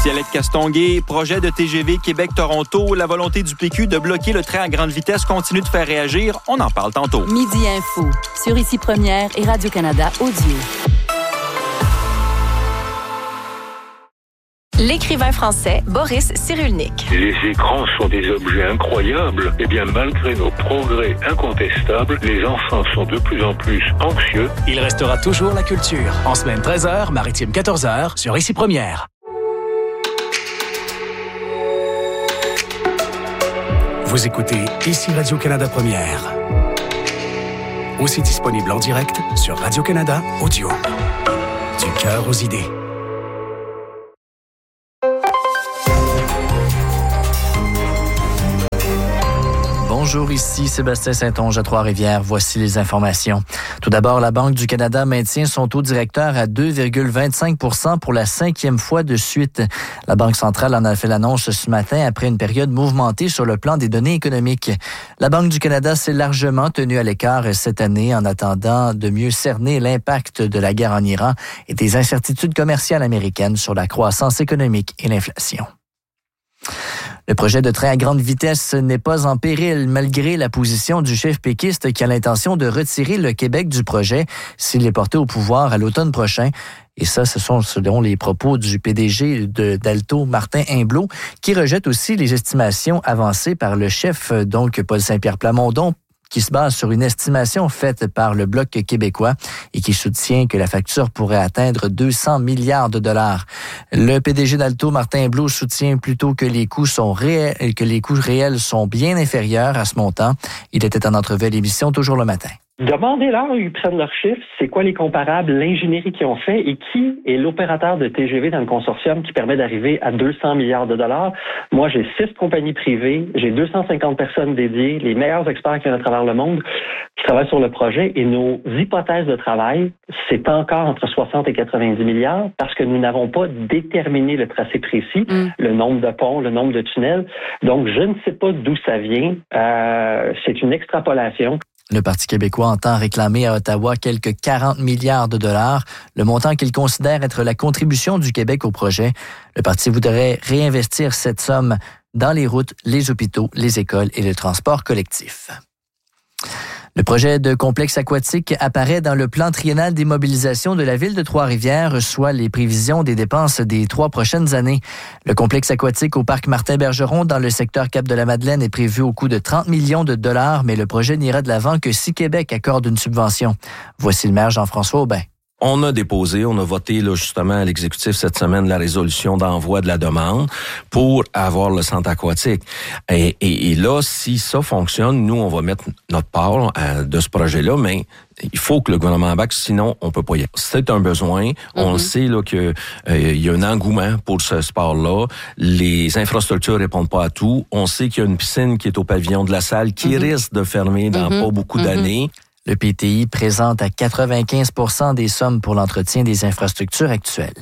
Ici Alec Castonguay. Projet de TGV Québec-Toronto. La volonté du PQ de bloquer le train à grande vitesse continue de faire réagir. On en parle tantôt. Midi Info. Sur Ici Première et Radio-Canada Audio. L'écrivain français Boris Cyrulnik. Les écrans sont des objets incroyables. Eh bien, malgré nos progrès incontestables, les enfants sont de plus en plus anxieux. Il restera toujours la culture. En semaine 13h, maritime 14h, sur Ici Première. Vous écoutez Ici Radio-Canada Première. Aussi disponible en direct sur Radio-Canada Audio. Du cœur aux idées. Bonjour, ici Sébastien Saint-Onge à Trois-Rivières. Voici les informations. Tout d'abord, la Banque du Canada maintient son taux directeur à 2,25 % pour la 5e fois de suite. La Banque centrale en a fait l'annonce ce matin après une période mouvementée sur le plan des données économiques. La Banque du Canada s'est largement tenue à l'écart cette année en attendant de mieux cerner l'impact de la guerre en Iran et des incertitudes commerciales américaines sur la croissance économique et l'inflation. Le projet de train à grande vitesse n'est pas en péril malgré la position du chef péquiste qui a l'intention de retirer le Québec du projet s'il est porté au pouvoir à l'automne prochain. Et ça, ce sont selon les propos du PDG d'Alto, Martin Imblot, qui rejette aussi les estimations avancées par le chef, donc Paul Saint-Pierre Plamondon, qui se base sur une estimation faite par le Bloc québécois et qui soutient que la facture pourrait atteindre 200 milliards de dollars. Le PDG d'Alto, Martin Imblot, soutient plutôt que les coûts réels sont bien inférieurs à ce montant. Il était en entrevue à l'émission Toujours le matin. Demandez-leur, ils prennent leurs chiffres, c'est quoi les comparables, l'ingénierie qu'ils ont fait et qui est l'opérateur de TGV dans le consortium qui permet d'arriver à 200 milliards de dollars. Moi, j'ai 6 compagnies privées, j'ai 250 personnes dédiées, les meilleurs experts qu'il y a à travers le monde qui travaillent sur le projet et nos hypothèses de travail, c'est encore entre 60 et 90 milliards parce que nous n'avons pas déterminé le tracé précis, le nombre de ponts, le nombre de tunnels. Donc, je ne sais pas d'où ça vient. C'est une extrapolation. Le Parti québécois entend réclamer à Ottawa quelques 40 milliards de dollars, le montant qu'il considère être la contribution du Québec au projet. Le Parti voudrait réinvestir cette somme dans les routes, les hôpitaux, les écoles et le transport collectif. Le projet de complexe aquatique apparaît dans le plan triennal d'immobilisation de la ville de Trois-Rivières, soit les prévisions des dépenses des 3 prochaines années. Le complexe aquatique au parc Martin-Bergeron dans le secteur Cap-de-la-Madeleine est prévu au coût de 30 millions de dollars, mais le projet n'ira de l'avant que si Québec accorde une subvention. Voici le maire Jean-François Aubin. On a voté là, justement à l'exécutif cette semaine la résolution d'envoi de la demande pour avoir le centre aquatique. Et là, si ça fonctionne, nous, on va mettre notre part de ce projet-là, mais il faut que le gouvernement embarque, sinon on peut pas y aller. C'est un besoin. On le sait là que il y a un engouement pour ce sport-là. Les infrastructures répondent pas à tout. On sait qu'il y a une piscine qui est au pavillon de la salle qui risque de fermer dans pas beaucoup d'années. Le PTI présente à 95 % des sommes pour l'entretien des infrastructures actuelles.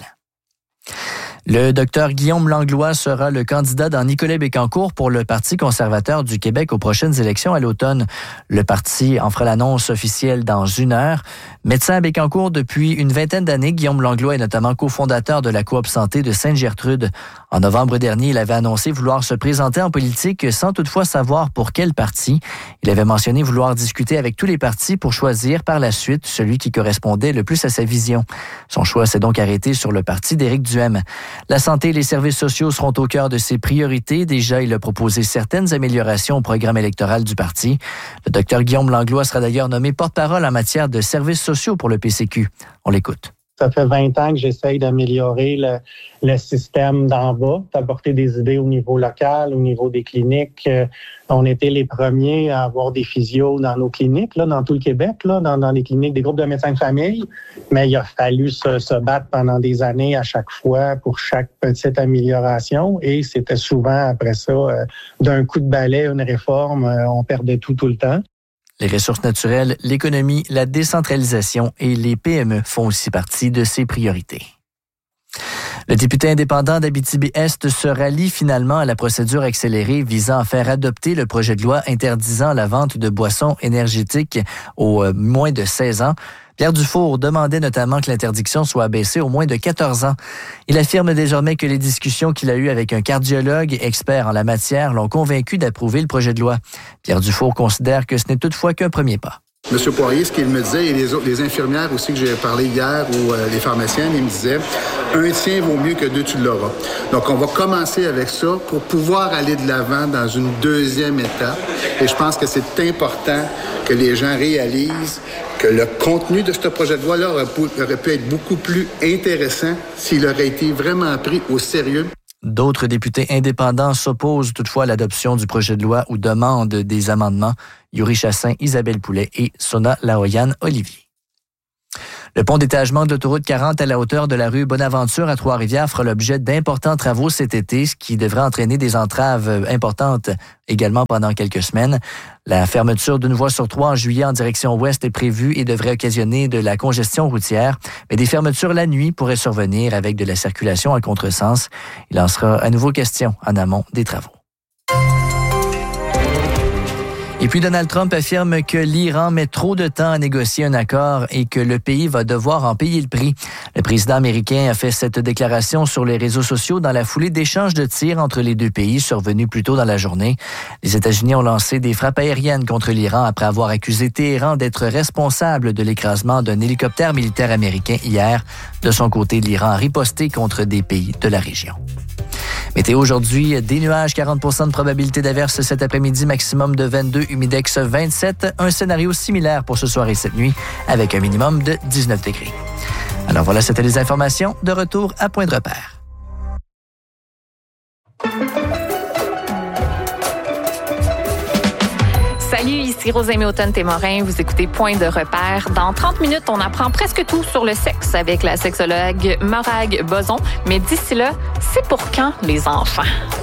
Le docteur Guillaume Langlois sera le candidat dans Nicolet-Bécancour pour le Parti conservateur du Québec aux prochaines élections à l'automne. Le parti en fera l'annonce officielle dans 1 heure. Médecin à Bécancour depuis une vingtaine d'années, Guillaume Langlois est notamment cofondateur de la coop santé de Sainte-Gertrude. En novembre dernier, il avait annoncé vouloir se présenter en politique sans toutefois savoir pour quel parti. Il avait mentionné vouloir discuter avec tous les partis pour choisir par la suite celui qui correspondait le plus à sa vision. Son choix s'est donc arrêté sur le parti d'Éric Duhem. La santé et les services sociaux seront au cœur de ses priorités. Déjà, il a proposé certaines améliorations au programme électoral du parti. Le docteur Guillaume Langlois sera d'ailleurs nommé porte-parole en matière de services sociaux pour le PCQ. On l'écoute. Ça fait 20 ans que j'essaye d'améliorer le système d'en bas, d'apporter des idées au niveau local, au niveau des cliniques. On était les premiers à avoir des physios dans nos cliniques, là, dans tout le Québec, là, dans les cliniques des groupes de médecins de famille. Mais il a fallu se battre pendant des années à chaque fois pour chaque petite amélioration. Et c'était souvent après ça, d'un coup de balai, une réforme, on perdait tout le temps. Les ressources naturelles, l'économie, la décentralisation et les PME font aussi partie de ses priorités. Le député indépendant d'Abitibi-Est se rallie finalement à la procédure accélérée visant à faire adopter le projet de loi interdisant la vente de boissons énergétiques aux moins de 16 ans. Pierre Dufour demandait notamment que l'interdiction soit abaissée au moins de 14 ans. Il affirme désormais que les discussions qu'il a eues avec un cardiologue expert en la matière l'ont convaincu d'approuver le projet de loi. Pierre Dufour considère que ce n'est toutefois qu'un premier pas. M. Poirier, ce qu'il me disait, et les infirmières aussi que j'ai parlé hier, ou les pharmaciennes, ils me disaient, un tien vaut mieux que deux, tu l'auras. Donc, on va commencer avec ça pour pouvoir aller de l'avant dans une deuxième étape. Et je pense que c'est important que les gens réalisent que le contenu de ce projet de loi-là aurait pu être beaucoup plus intéressant s'il aurait été vraiment pris au sérieux. D'autres députés indépendants s'opposent toutefois à l'adoption du projet de loi ou demandent des amendements. Yuri Chassin, Isabelle Poulet et Sona Laoyan-Olivier. Le pont d'étagement de l'autoroute 40 à la hauteur de la rue Bonaventure à Trois-Rivières fera l'objet d'importants travaux cet été, ce qui devrait entraîner des entraves importantes également pendant quelques semaines. La fermeture d'une voie sur 3 en juillet en direction ouest est prévue et devrait occasionner de la congestion routière. Mais des fermetures la nuit pourraient survenir avec de la circulation à contresens. Il en sera à nouveau question en amont des travaux. Et puis Donald Trump affirme que l'Iran met trop de temps à négocier un accord et que le pays va devoir en payer le prix. Le président américain a fait cette déclaration sur les réseaux sociaux dans la foulée d'échanges de tirs entre les deux pays survenus plus tôt dans la journée. Les États-Unis ont lancé des frappes aériennes contre l'Iran après avoir accusé Téhéran d'être responsable de l'écrasement d'un hélicoptère militaire américain hier. De son côté, l'Iran a riposté contre des pays de la région. Météo aujourd'hui, des nuages, 40% de probabilité d'averse cet après-midi, maximum de 22, humidex 27. Un scénario similaire pour ce soir et cette nuit, avec un minimum de 19 degrés. Alors voilà, c'était les informations. De retour à Point de repère. Salut, ici Rosalie Automne-Témorin. Vous écoutez Point de repère. Dans 30 minutes, on apprend presque tout sur le sexe avec la sexologue Morag Boson. Mais d'ici là, c'est pour quand les enfants?